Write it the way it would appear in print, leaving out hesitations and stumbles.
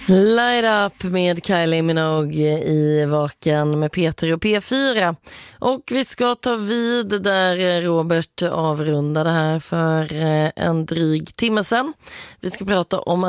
Light Up med Kylie Minogue i Vaken med Peter och P4. Och vi ska ta vid där Robert avrundade här för en dryg timme sedan. Vi ska prata om